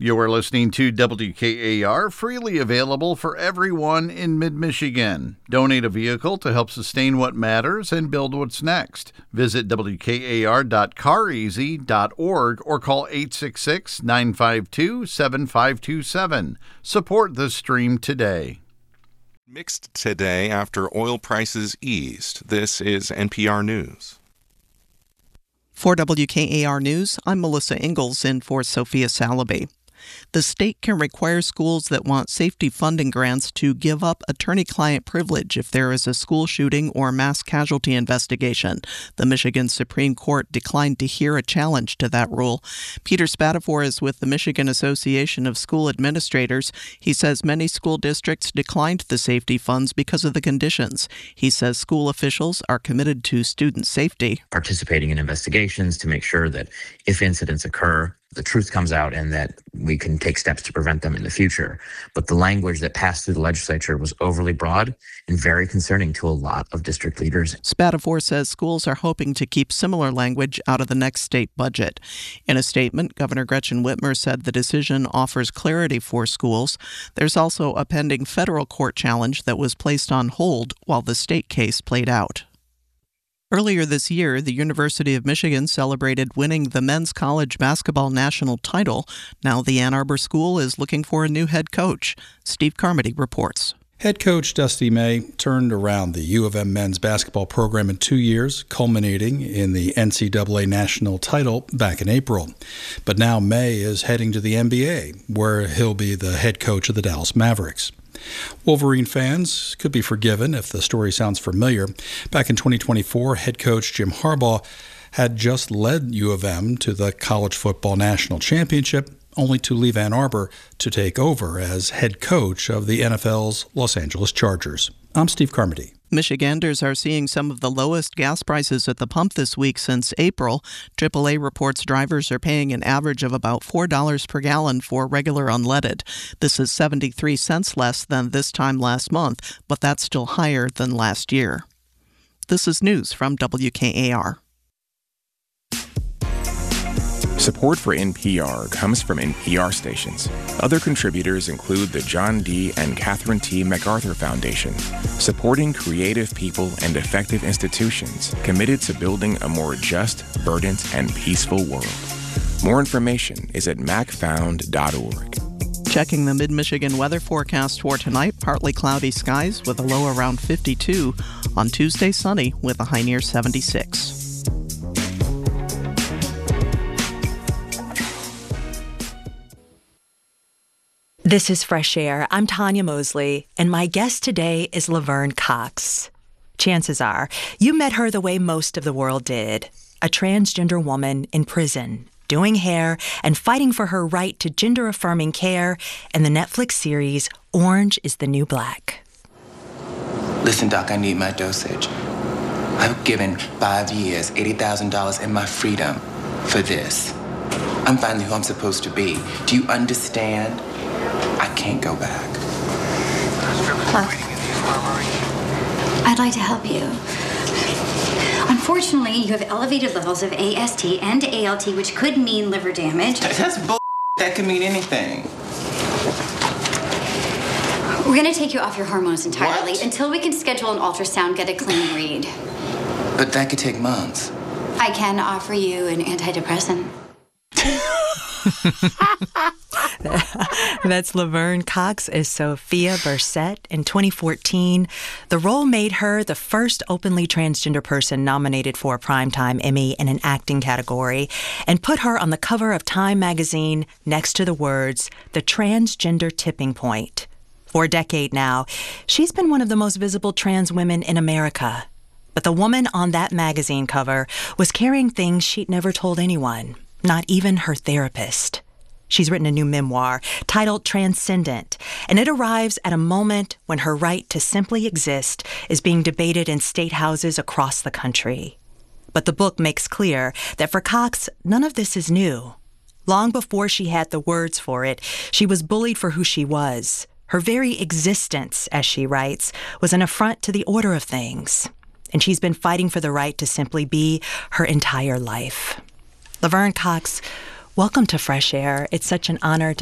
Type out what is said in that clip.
You are listening to WKAR, freely available for everyone in mid-Michigan. Donate a vehicle to help sustain what matters and build what's next. Visit WKAR.careasy.org or call 866-952-7527. Support the stream today. Mixed today after oil prices eased. This is NPR News. For WKAR News, I'm Melissa Ingalls in for Sophia Salaby. The state can require schools that want safety funding grants to give up attorney-client privilege if there is a school shooting or mass casualty investigation. The Michigan Supreme Court declined to hear a challenge to that rule. Peter Spatafor is with the Michigan Association of School Administrators. He says many school districts declined the safety funds because of the conditions. He says school officials are committed to student safety. Participating in investigations to make sure that if incidents occur, the truth comes out and that we can take steps to prevent them in the future. But the language that passed through the legislature was overly broad and very concerning to a lot of district leaders. Spatafor says schools are hoping to keep similar language out of the next state budget. In a statement, Governor Gretchen Whitmer said the decision offers clarity for schools. There's also a pending federal court challenge that was placed on hold while the state case played out. Earlier this year, the University of Michigan celebrated winning the men's college basketball national title. Now the Ann Arbor School is looking for a new head coach. Steve Carmody reports. Head coach Dusty May turned around the U of M men's basketball program in 2 years, culminating in the NCAA national title back in April. But now May is heading to the NBA, where he'll be the head coach of the Dallas Mavericks. Wolverine fans could be forgiven if the story sounds familiar. Back in 2024, head coach Jim Harbaugh had just led U of M to the college football national championship, only to leave Ann Arbor to take over as head coach of the NFL's Los Angeles Chargers. I'm Steve Carmody. Michiganders are seeing some of the lowest gas prices at the pump this week since April. AAA reports drivers are paying an average of about $4 per gallon for regular unleaded. This is 73 cents less than this time last month, but that's still higher than last year. This is news from WKAR. Support for NPR comes from NPR stations. Other contributors include the John D. and Catherine T. MacArthur Foundation, supporting creative people and effective institutions committed to building a more just, verdant, and peaceful world. More information is at macfound.org. Checking the mid-Michigan weather forecast for tonight, partly cloudy skies with a low around 52. On Tuesday, sunny with a high near 76. This is Fresh Air. I'm Tanya Mosley, and my guest today is Laverne Cox. Chances are, you met her the way most of the world did, a transgender woman in prison, doing hair and fighting for her right to gender-affirming care in the Netflix series Orange is the New Black. Listen, Doc, I need my dosage. I've given 5 years, $80,000 and my freedom for this. I'm finally who I'm supposed to be. Do you understand? I can't go back. Look, I'd like to help you. Unfortunately, you have elevated levels of AST and ALT, which could mean liver damage. That's bull. That could mean anything. We're going to take you off your hormones entirely What? until we can schedule an ultrasound, get a clean read. But that could take months. I can offer you an antidepressant. That's Laverne Cox as Sophia Burset. In 2014, the role made her the first openly transgender person nominated for a Primetime Emmy in an acting category and put her on the cover of Time magazine next to the words, "The Transgender Tipping Point." For a decade now, she's been one of the most visible trans women in America. But the woman on that magazine cover was carrying things she'd never told anyone, not even her therapist. She's written a new memoir titled Transcendent, and it arrives at a moment when her right to simply exist is being debated in state houses across the country. But the book makes clear that for Cox, none of this is new. Long before she had the words for it, she was bullied for who she was. Her very existence, as she writes, was an affront to the order of things. And she's been fighting for the right to simply be her entire life. Laverne Cox, welcome to Fresh Air. It's such an honor